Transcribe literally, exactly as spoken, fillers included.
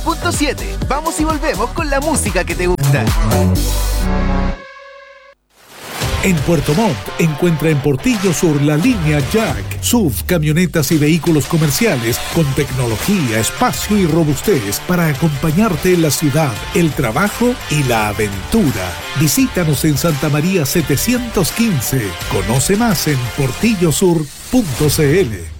punto siete. Vamos y volvemos con la música que te gusta. En Puerto Montt encuentra en Portillo Sur la línea Jack, S U V, camionetas y vehículos comerciales con tecnología, espacio y robustez para acompañarte en la ciudad, el trabajo y la aventura. Visítanos en Santa María setecientos quince. Conoce más en portillo sur punto c l.